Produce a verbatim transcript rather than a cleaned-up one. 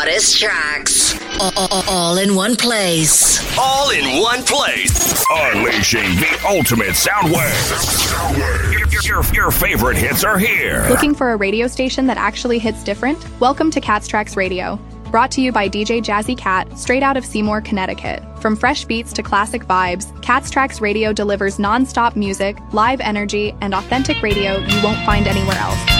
hottest tracks. All, all, all in one place. All in one place. Unleashing the ultimate sound wave. Your, your, your favorite hits are here. Looking for a radio station that actually hits different? Welcome to Cats Tracks Radio. Brought to you by D J Jazzy Cat, straight out of Seymour, Connecticut. From fresh beats to classic vibes, Cats Tracks Radio delivers non-stop music, live energy, and authentic radio you won't find anywhere else.